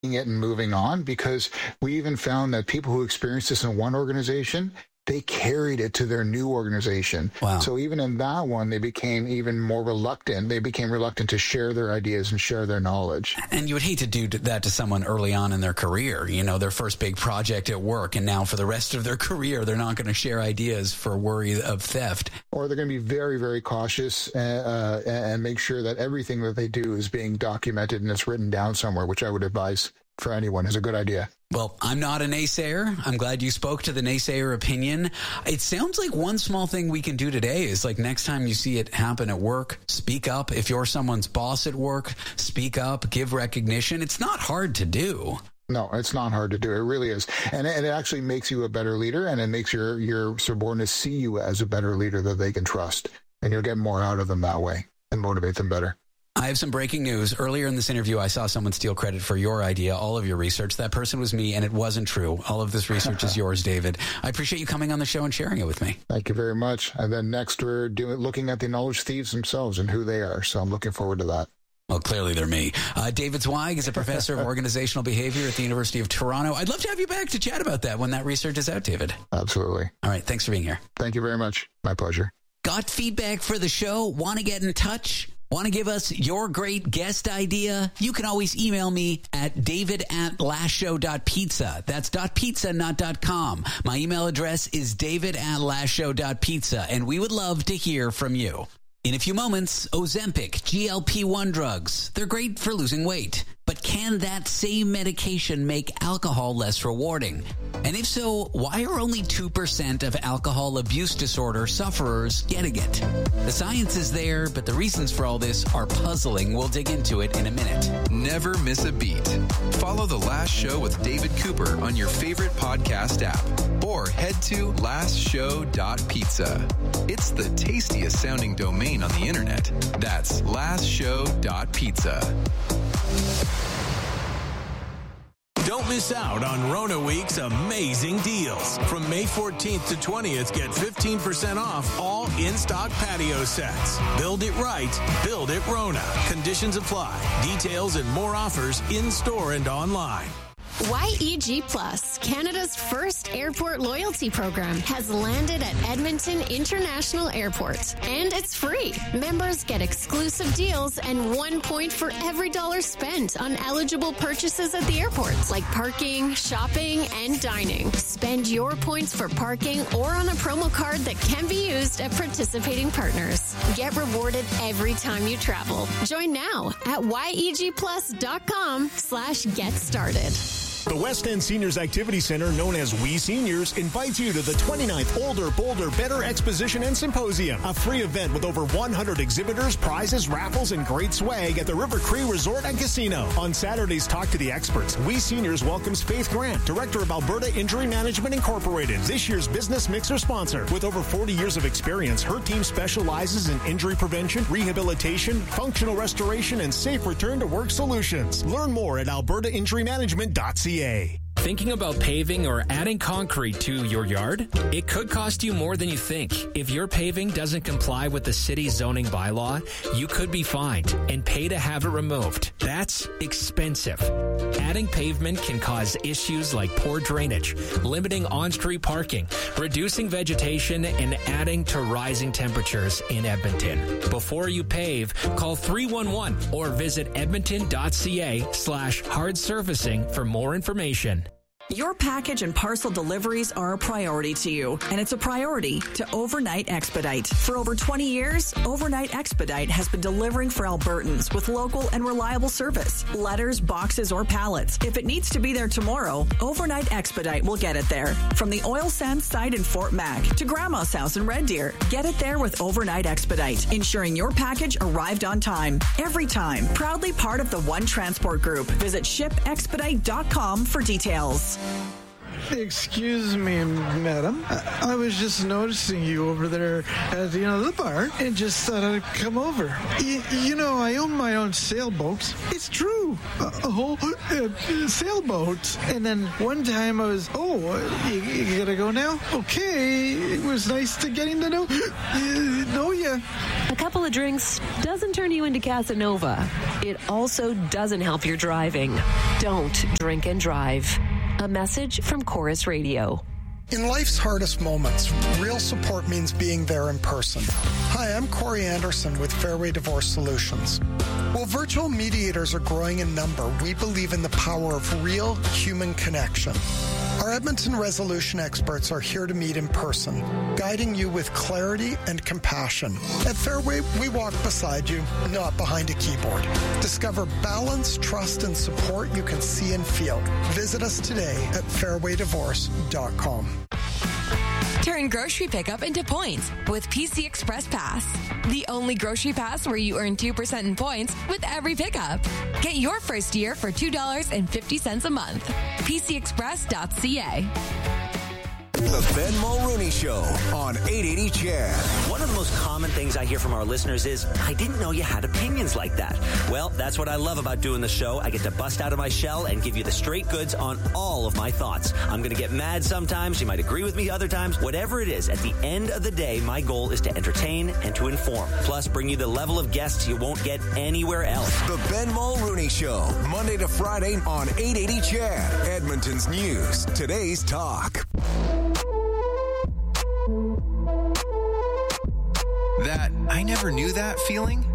it and moving on, because we even found that people who experienced this in one organization, they carried it to their new organization. Wow. So even in that one, they became even more reluctant. They became reluctant to share their ideas and share their knowledge. And you would hate to do that to someone early on in their career, you know, their first big project at work, and now for the rest of their career, they're not going to share ideas for worry of theft. Or they're going to be very, very cautious and make sure that everything that they do is being documented and it's written down somewhere, which I would advise for anyone is a good idea. Well, I'm not a naysayer. I'm glad you spoke to the naysayer opinion. It sounds like one small thing we can do today is, like, next time you see it happen at work, speak up. If you're someone's boss at work, speak up, give recognition. It's not hard to do. No, it's not hard to do. It really is. And it actually makes you a better leader, and it makes your subordinates see you as a better leader that they can trust. And you'll get more out of them that way and motivate them better. I have some breaking news. Earlier in this interview, I saw someone steal credit for your idea, all of your research. That person was me, and it wasn't true. All of this research is yours, David. I appreciate you coming on the show and sharing it with me. Thank you very much. And then next, we're looking at the knowledge thieves themselves and who they are. So I'm looking forward to that. Well, clearly they're me. David Zweig is a professor of organizational behavior at the University of Toronto. I'd love to have you back to chat about that when that research is out, David. Absolutely. All right. Thanks for being here. Thank you very much. My pleasure. Got feedback for the show? Want to get in touch? Want to give us your great guest idea? You can always email me at david@lastshow.pizza. That's .pizza, not .com. My email address is david@lastshow.pizza, and we would love to hear from you. In a few moments, Ozempic, GLP-1 drugs. They're great for losing weight. But can that same medication make alcohol less rewarding? And if so, why are only 2% of alcohol abuse disorder sufferers getting it? The science is there, but the reasons for all this are puzzling. We'll dig into it in a minute. Never miss a beat. Follow The Last Show with David Cooper on your favorite podcast app, or head to lastshow.pizza. It's the tastiest sounding domain on the internet. That's lastshow.pizza. Don't miss out on Rona Week's amazing deals. From May 14th to 20th, get 15% off all in-stock patio sets. Build it right. Build it Rona. Conditions apply. Details and more offers in-store and online. YEG Plus, Canada's first airport loyalty program, has landed at Edmonton International Airport. And it's free. Members get exclusive deals and 1 point for every dollar spent on eligible purchases at the airport, like parking, shopping, and dining. Spend your points for parking or on a promo card that can be used at participating partners. Get rewarded every time you travel. Join now at yegplus.com/get started. The West End Seniors Activity Center, known as We Seniors, invites you to the 29th Older, Bolder, Better Exposition and Symposium, a free event with over 100 exhibitors, prizes, raffles, and great swag at the River Cree Resort and Casino. On Saturdays, talk to the experts. We Seniors welcomes Faith Grant, Director of Alberta Injury Management Incorporated, this year's Business Mixer sponsor. With over 40 years of experience, her team specializes in injury prevention, rehabilitation, functional restoration, and safe return to work solutions. Learn more at albertainjurymanagement.ca. Thinking about paving or adding concrete to your yard? It could cost you more than you think. If your paving doesn't comply with the city's zoning bylaw, you could be fined and pay to have it removed. That's expensive. Adding pavement can cause issues like poor drainage, limiting on-street parking, reducing vegetation, and adding to rising temperatures in Edmonton. Before you pave, call 311 or visit edmonton.ca/hard surfacing for more information. Your package and parcel deliveries are a priority to you, and it's a priority to Overnight Expedite. For over 20 years, Overnight Expedite has been delivering for Albertans with local and reliable service. Letters, boxes, or pallets. If it needs to be there tomorrow, Overnight Expedite will get it there. From the oil sands site in Fort Mac to Grandma's house in Red Deer, get it there with Overnight Expedite, ensuring your package arrived on time. Every time. Proudly part of the One Transport Group. Visit shipexpedite.com for details. Excuse me, madam. I was just noticing you over there at the bar and just thought I'd come over. I own my own sailboat. It's true. A whole sailboat. And then one time I was, you gotta go now? Okay. It was nice to getting to know you. A couple of drinks doesn't turn you into Casanova. It also doesn't help your driving. Don't drink and drive. A message from Chorus Radio. In life's hardest moments, real support means being there in person. Hi, I'm Corey Anderson with Fairway Divorce Solutions. While virtual mediators are growing in number, we believe in the power of real human connection. Our Edmonton resolution experts are here to meet in person, guiding you with clarity and compassion. At Fairway, we walk beside you, not behind a keyboard. Discover balance, trust, and support you can see and feel. Visit us today at fairwaydivorce.com. Turn grocery pickup into points with PC Express Pass. The only grocery pass where you earn 2% in points with every pickup. Get your first year for $2.50 a month. PCExpress.ca. The Ben Mulrooney Show on 880 CHED. One of the most common things I hear from our listeners is, I didn't know you had opinions like that. Well, that's what I love about doing the show. I get to bust out of my shell and give you the straight goods on all of my thoughts. I'm going to get mad sometimes. You might agree with me other times. Whatever it is, at the end of the day, my goal is to entertain and to inform. Plus, bring you the level of guests you won't get anywhere else. The Ben Mulrooney Show, Monday to Friday on 880 CHED. Edmonton's news, today's talk. That I never knew that feeling?